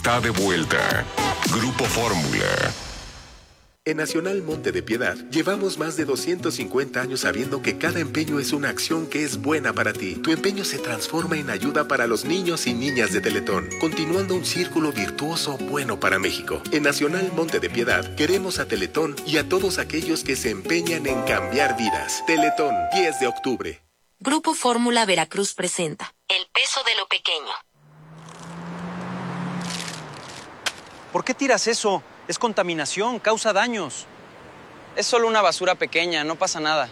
está de vuelta. Grupo Fórmula. En Nacional Monte de Piedad, llevamos más de 250 años sabiendo que cada empeño es una acción que es buena para ti. Tu empeño se transforma en ayuda para los niños y niñas de Teletón, continuando un círculo virtuoso bueno para México. En Nacional Monte de Piedad, queremos a Teletón y a todos aquellos que se empeñan en cambiar vidas. Teletón, 10 de octubre. Grupo Fórmula Veracruz presenta El peso de lo pequeño. ¿Por qué tiras eso? Es contaminación, causa daños. Es solo una basura pequeña, no pasa nada.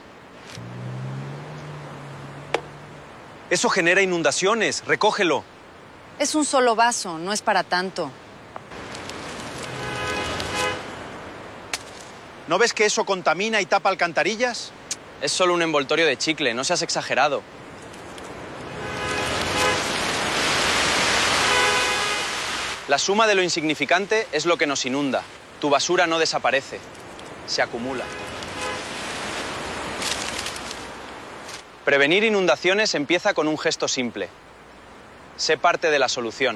Eso genera inundaciones, recógelo. Es un solo vaso, no es para tanto. ¿No ves que eso contamina y tapa alcantarillas? Es solo un envoltorio de chicle, no seas exagerado. La suma de lo insignificante es lo que nos inunda. Tu basura no desaparece, se acumula. Prevenir inundaciones empieza con un gesto simple. Sé parte de la solución.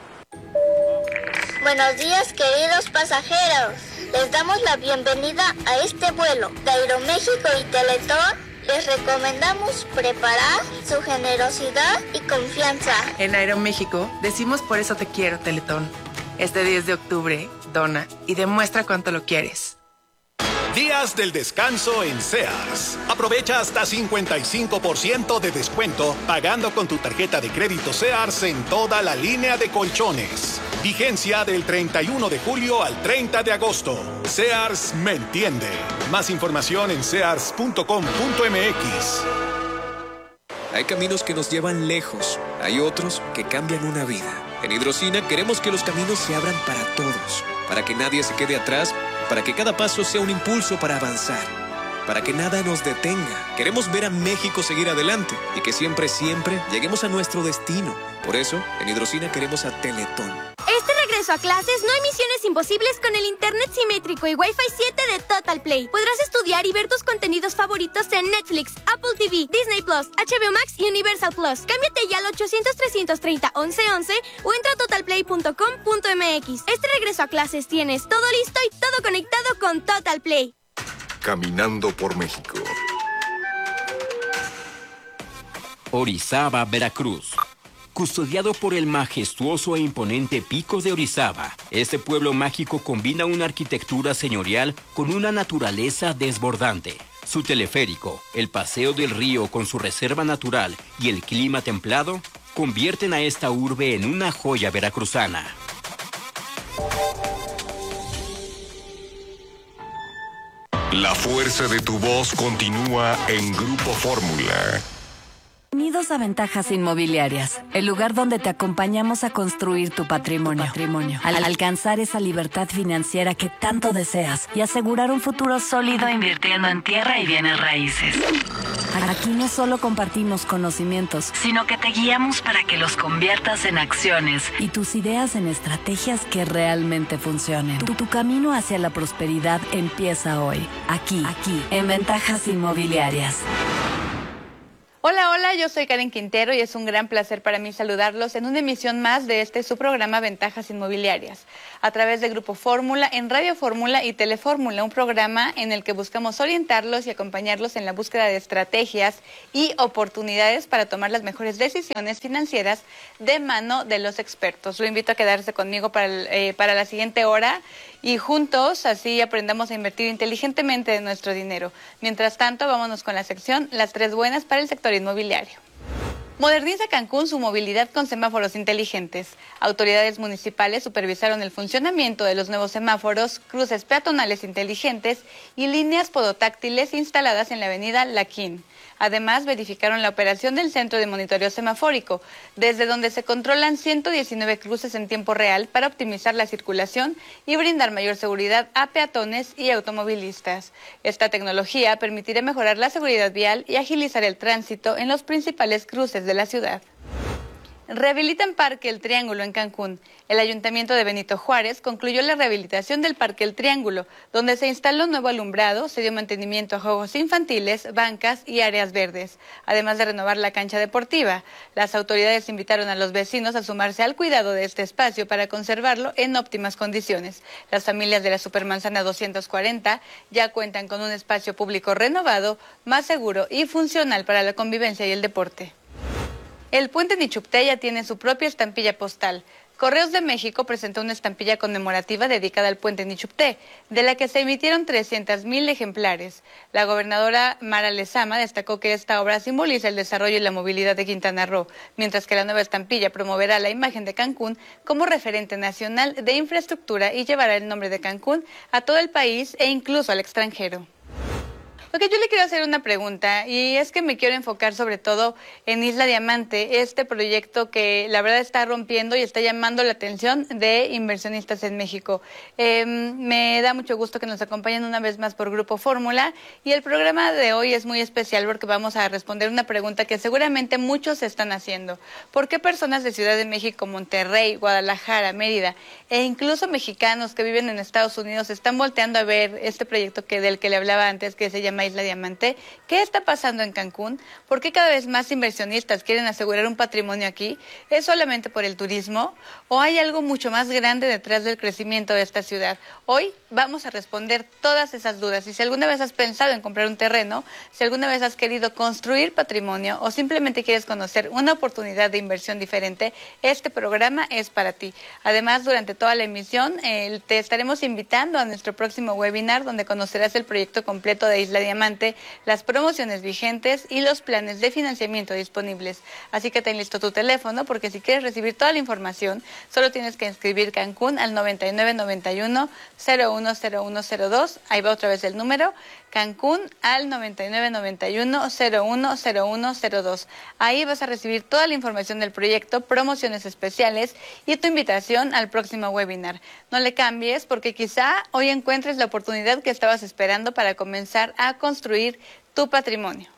Buenos días, queridos pasajeros. Les damos la bienvenida a este vuelo de Aeroméxico y Teletón. Les recomendamos preparar su generosidad y confianza. En Aeroméxico decimos por eso te quiero, Teletón. Este 10 de octubre, dona y demuestra cuánto lo quieres. Días del descanso en Sears. Aprovecha hasta 55% de descuento pagando con tu tarjeta de crédito Sears en toda la línea de colchones. Vigencia del 31 de julio al 30 de agosto. Sears me entiende. Más información en sears.com.mx. Hay caminos que nos llevan lejos. Hay otros que cambian una vida. En Hidrocina queremos que los caminos se abran para todos. Para que nadie se quede atrás. Para que cada paso sea un impulso para avanzar. Para que nada nos detenga. Queremos ver a México seguir adelante. Y que siempre, siempre lleguemos a nuestro destino. Por eso, en Hidrocina queremos a Teletón. Este regreso a clases no hay misiones imposibles con el internet simétrico y Wi-Fi 7 de Total Play. Podrás estudiar y ver tus contenidos favoritos en Netflix, Apple TV, Disney Plus, HBO Max y Universal Plus. Cámbiate ya al 800-330-1111 o entra a totalplay.com.mx. Este regreso a clases tienes todo listo y todo conectado con Total Play. Caminando por México. Orizaba, Veracruz. Custodiado por el majestuoso e imponente Pico de Orizaba, este pueblo mágico combina una arquitectura señorial con una naturaleza desbordante. Su teleférico, el paseo del río con su reserva natural y el clima templado convierten a esta urbe en una joya veracruzana. La fuerza de tu voz continúa en Grupo Fórmula. Bienvenidos a Ventajas Inmobiliarias, el lugar donde te acompañamos a construir tu patrimonio. Al alcanzar esa libertad financiera que tanto deseas y asegurar un futuro sólido invirtiendo en tierra y bienes raíces. Aquí no solo compartimos conocimientos, sino que te guiamos para que los conviertas en acciones y tus ideas en estrategias que realmente funcionen. Tu camino hacia la prosperidad empieza hoy, aquí, en Ventajas Inmobiliarias. Hola, hola, yo soy Karen Quintero y es un gran placer para mí saludarlos en una emisión más de su programa Ventajas Inmobiliarias, a través de Grupo Fórmula, en Radio Fórmula y Telefórmula, un programa en el que buscamos orientarlos y acompañarlos en la búsqueda de estrategias y oportunidades para tomar las mejores decisiones financieras de mano de los expertos. Lo invito a quedarse conmigo para la siguiente hora y juntos así aprendamos a invertir inteligentemente de nuestro dinero. Mientras tanto, vámonos con la sección Las Tres Buenas para el sector inmobiliario. Moderniza Cancún su movilidad con semáforos inteligentes. Autoridades municipales supervisaron el funcionamiento de los nuevos semáforos, cruces peatonales inteligentes y líneas podotáctiles instaladas en la avenida Laquín. Además, verificaron la operación del centro de monitoreo semafórico, desde donde se controlan 119 cruces en tiempo real para optimizar la circulación y brindar mayor seguridad a peatones y automovilistas. Esta tecnología permitirá mejorar la seguridad vial y agilizar el tránsito en los principales cruces de la ciudad. Rehabilitan Parque El Triángulo en Cancún. El Ayuntamiento de Benito Juárez concluyó la rehabilitación del Parque El Triángulo, donde se instaló nuevo alumbrado, se dio mantenimiento a juegos infantiles, bancas y áreas verdes, además de renovar la cancha deportiva. Las autoridades invitaron a los vecinos a sumarse al cuidado de este espacio para conservarlo en óptimas condiciones. Las familias de la Supermanzana 240 ya cuentan con un espacio público renovado, más seguro y funcional para la convivencia y el deporte. El puente Nichupté ya tiene su propia estampilla postal. Correos de México presentó una estampilla conmemorativa dedicada al puente Nichupté, de la que se emitieron 300,000 ejemplares. La gobernadora Mara Lezama destacó que esta obra simboliza el desarrollo y la movilidad de Quintana Roo, mientras que la nueva estampilla promoverá la imagen de Cancún como referente nacional de infraestructura y llevará el nombre de Cancún a todo el país e incluso al extranjero. Ok, yo le quiero hacer una pregunta y es que me quiero enfocar sobre todo en Isla Diamante, este proyecto que la verdad está rompiendo y está llamando la atención de inversionistas en México. Me da mucho gusto que nos acompañen una vez más por Grupo Fórmula y el programa de hoy es muy especial porque vamos a responder una pregunta que seguramente muchos están haciendo. ¿Por qué personas de Ciudad de México, Monterrey, Guadalajara, Mérida e incluso mexicanos que viven en Estados Unidos están volteando a ver este proyecto del que le hablaba antes, que se llama Isla Diamante? ¿Qué está pasando en Cancún? ¿Por qué cada vez más inversionistas quieren asegurar un patrimonio aquí? ¿Es solamente por el turismo? ¿O hay algo mucho más grande detrás del crecimiento de esta ciudad? Hoy vamos a responder todas esas dudas. Y si alguna vez has pensado en comprar un terreno, si alguna vez has querido construir patrimonio o simplemente quieres conocer una oportunidad de inversión diferente, este programa es para ti. Además, durante toda la emisión te estaremos invitando a nuestro próximo webinar donde conocerás el proyecto completo de Isla Diamante, las promociones vigentes y los planes de financiamiento disponibles. Así que ten listo tu teléfono porque si quieres recibir toda la información, solo tienes que escribir Cancún al 9991-010102. Ahí va otra vez el número. Cancún al 9991-010102. Ahí vas a recibir toda la información del proyecto, promociones especiales y tu invitación al próximo webinar. No le cambies porque quizá hoy encuentres la oportunidad que estabas esperando para comenzar a construir tu patrimonio.